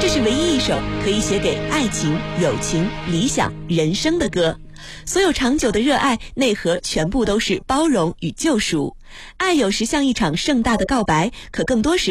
这是唯一一首可以写给爱情、友情、理想、人生的歌。所有长久的热爱内核全部都是包容与救赎。爱有时像一场盛大的告白，可更多时